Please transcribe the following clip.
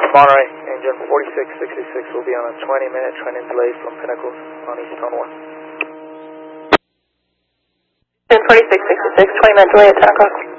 Monterey, engine 4666 will be on a 20-minute training delay from Pinnacles on East Zone 1. Engine 4666, 20-minute delay at 10 o'clock.